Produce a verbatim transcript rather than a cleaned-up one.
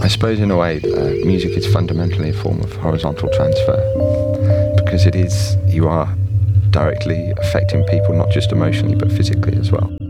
I suppose in a way uh, music is fundamentally a form of horizontal transfer, because it is, you are directly affecting people, not just emotionally but physically as well.